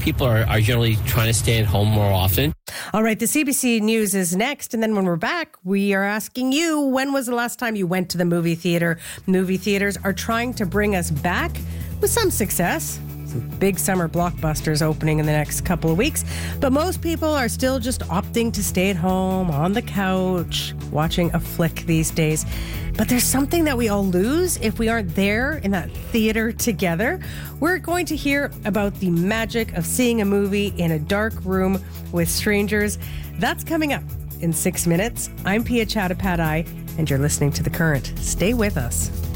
people are generally trying to stay at home more often. All right, the CBC News is next. And then when we're back, we are asking you, when was the last time you went to the movie theater? Movie theaters are trying to bring us back with some success. Some big summer blockbusters opening in the next couple of weeks. But most people are still just opting to stay at home on the couch, watching a flick these days. But there's something that we all lose if we aren't there in that theater together. We're going to hear about the magic of seeing a movie in a dark room with strangers. That's coming up in 6 minutes. I'm Pia Chattopadhyay, and you're listening to The Current. Stay with us.